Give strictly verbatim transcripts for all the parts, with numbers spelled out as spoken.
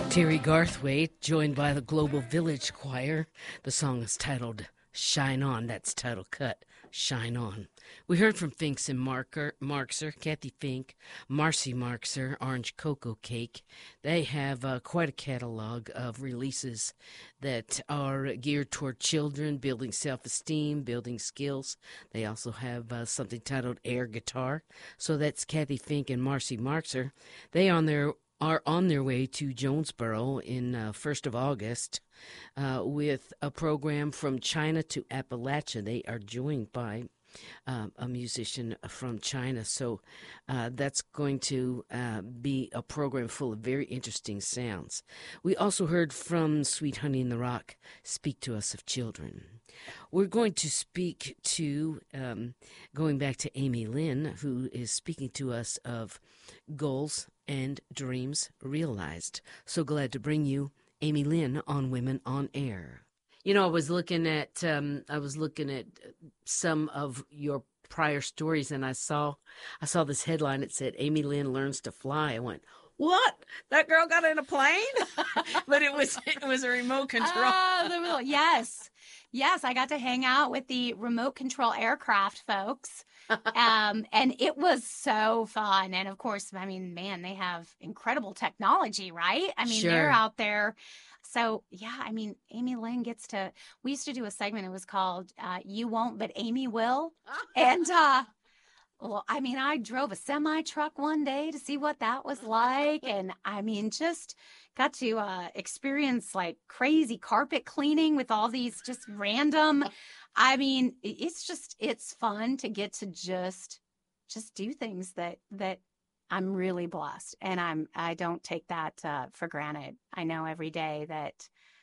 Terry Garthwaite, joined by the Global Village Choir. The song is titled Shine On. That's title cut, Shine On. We heard from Finks and Marker, Markser, Kathy Fink, Marcy Markser, Orange Cocoa Cake. They have uh, quite a catalog of releases that are geared toward children, building self-esteem, building skills. They also have uh, something titled Air Guitar. So that's Kathy Fink and Marcy Markser. They on their are on their way to Jonesboro in uh, first of August uh, with a program from China to Appalachia. They are joined by uh, a musician from China. So uh, that's going to uh, be a program full of very interesting sounds. We also heard from Sweet Honey in the Rock, Speak to Us of Children. We're going to speak to, um, going back to Amy Lynn, who is speaking to us of goals and dreams realized. So glad to bring you Amy Lynn on Women on Air. You know, I was looking at um, I was looking at some of your prior stories, and I saw I saw this headline. It said Amy Lynn learns to fly. I went, what? That girl got in a plane? But it was it was a remote control. Oh, the remote. Yes. Yes, I got to hang out with the remote control aircraft folks. um, and it was so fun. And of course, I mean, man, they have incredible technology, right? I mean, Sure. They're out there. So, yeah, I mean, Amy Lynn gets to, we used to do a segment. It was called uh, You Won't, But Amy Will. And, uh, well, I mean, I drove a semi truck one day to see what that was like. And I mean, just got to uh, experience like crazy carpet cleaning with all these just random. I mean, it's just, it's fun to get to just, just do things that, that I'm really blessed. And I'm, I don't take that uh, for granted. I know every day that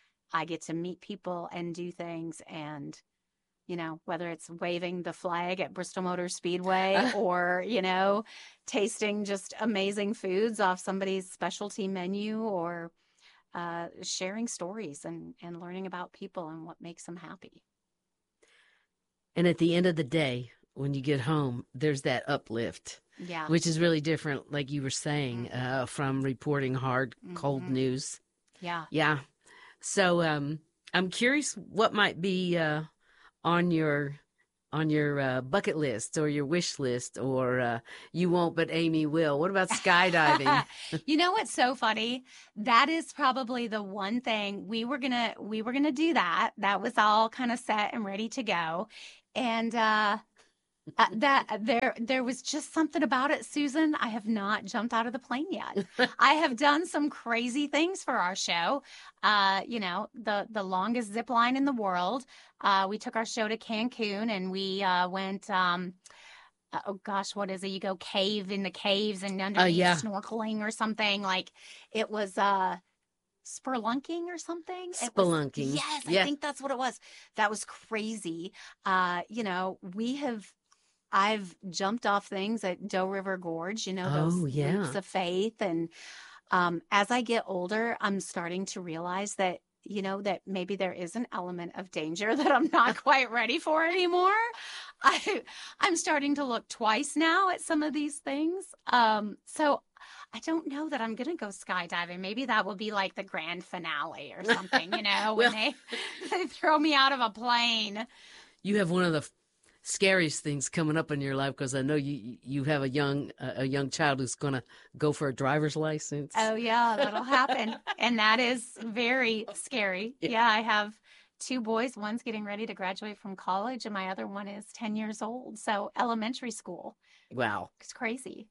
I get to meet people and do things, and you know, whether it's waving the flag at Bristol Motor Speedway or, you know, tasting just amazing foods off somebody's specialty menu, or uh, sharing stories and, and learning about people and what makes them happy. And at the end of the day, when you get home, there's that uplift. Yeah. Which is really different, like you were saying, mm-hmm. uh, from reporting hard, cold mm-hmm. news. Yeah. Yeah. So um, I'm curious what might be uh, on your on your uh, bucket list or your wish list, or uh, you won't, but Amy will. What about skydiving? You know what's so funny? That is probably the one thing we were gonna we were gonna do that. That was all kind of set and ready to go, and uh, uh, that there there was just something about it, Susan. I have not jumped out of the plane yet. I have done some crazy things for our show. Uh, you know, the the longest zip line in the world. Uh, we took our show to Cancun, and we uh, went. Um, uh, oh gosh, what is it? You go cave in the caves and underneath uh, yeah. snorkeling or something. Like it was uh, spelunking or something. It Spelunking. Was, yes, yeah. I think that's what it was. That was crazy. Uh, you know, we have. I've jumped off things at Doe River Gorge, you know, those oh, yeah. leaps of faith. And um, as I get older, I'm starting to realize that, you know, that maybe there is an element of danger that I'm not quite ready for anymore. I, I'm starting to look twice now at some of these things. Um, so I don't know that I'm going to go skydiving. Maybe that will be like the grand finale or something, you know, when well, they, they throw me out of a plane. You have one of the scariest things coming up in your life, because I know you you have a young a young child who's going to go for a driver's license. Oh yeah, that'll happen, and that is very scary. Yeah. yeah, I have two boys. One's getting ready to graduate from college, and my other one is ten years old. So elementary school. Wow, it's crazy.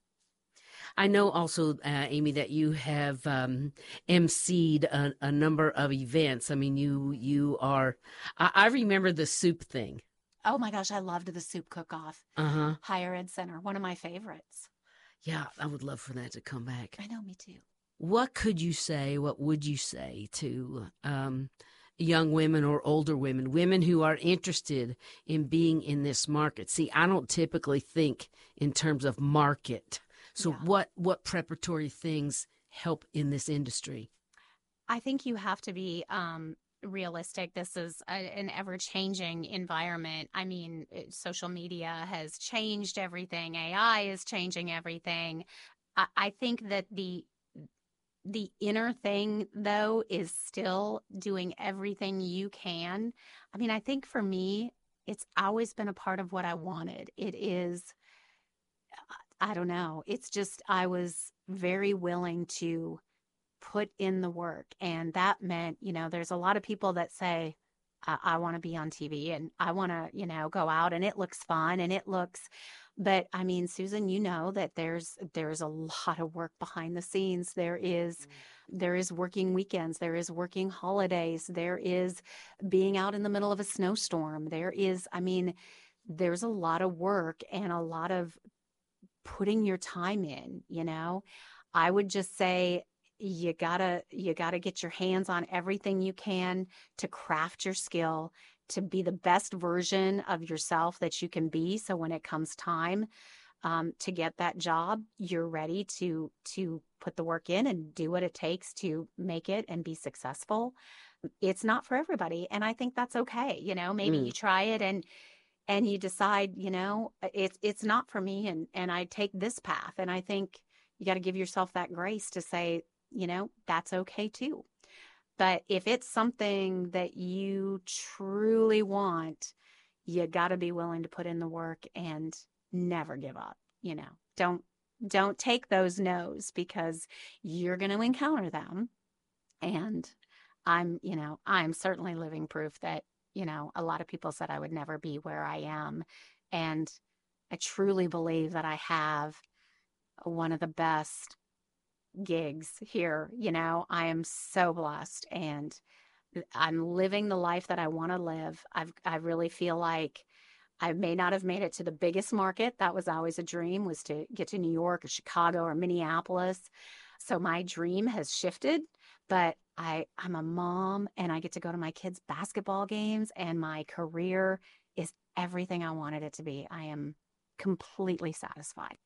I know also, uh, Amy, that you have um, emceed a, a number of events. I mean, you you are. I, I remember the soup thing. Oh my gosh, I loved the soup cook-off. Uh-huh. Higher Ed Center, one of my favorites. Yeah, I would love for that to come back. I know, me too. What could you say, what would you say to um, young women or older women, women who are interested in being in this market? See, I don't typically think in terms of market. So Yeah. what, what preparatory things help in this industry? I think you have to be um, realistic. This is a, an ever-changing environment. I mean, it, social media has changed everything. A I is changing everything. I, I think that the the inner thing, though, is still doing everything you can. I mean, I think for me, it's always been a part of what I wanted. It is, I don't know. It's just, I was very willing to put in the work. And that meant, you know, there's a lot of people that say, I, I want to be on T V and I want to, you know, go out and it looks fun and it looks, but I mean, Susan, you know that there's, there's a lot of work behind the scenes. There is, mm-hmm. there is working weekends. There is working holidays. There is being out in the middle of a snowstorm. There is, I mean, there's a lot of work and a lot of putting your time in, you know. I would just say you gotta you gotta get your hands on everything you can to craft your skill, to be the best version of yourself that you can be, so when it comes time um, to get that job, you're ready to to put the work in and do what it takes to make it and be successful. It's not for everybody, and I think that's okay. You know, maybe mm. you try it and and you decide, you know, it's it's not for me, and and I take this path. And I think you got to give yourself that grace to say, you know, that's okay too. But if it's something that you truly want, you got to be willing to put in the work and never give up. You know, don't don't take those no's, because you're going to encounter them. And I'm, you know, I'm certainly living proof that, you know, a lot of people said I would never be where I am. And I truly believe that I have one of the best gigs here. You know, I am so blessed and I'm living the life that I want to live. I've, I really feel like I may not have made it to the biggest market. That was always a dream, was to get to New York or Chicago or Minneapolis. So my dream has shifted, but I, I'm a mom and I get to go to my kids' basketball games, and my career is everything I wanted it to be. I am completely satisfied.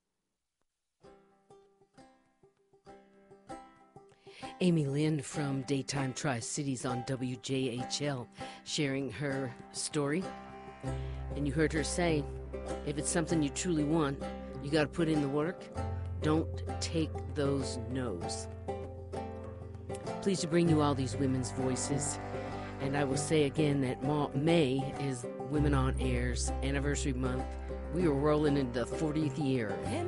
Amy Lynn from Daytime Tri-Cities on W J H L sharing her story. And you heard her say, if it's something you truly want, you got to put in the work. Don't take those no's. Pleased to bring you all these women's voices. And I will say again that May is Women on Air's anniversary month. We are rolling into the fortieth year.